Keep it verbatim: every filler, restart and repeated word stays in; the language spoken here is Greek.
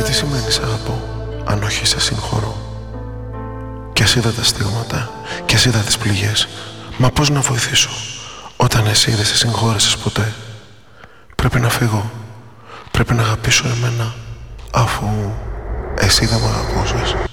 Και τι σημαίνει σ' αγαπώ, αν όχι σε συγχωρώ? Κι ας είδα τα στίγματα, κι ας είδα τις πληγές, μα πώς να βοηθήσω όταν εσύ δεν σε συγχώρεσες ποτέ? Πρέπει να φύγω, πρέπει να αγαπήσω εμένα, αφού εσύ δεν μ' αγαπούσες.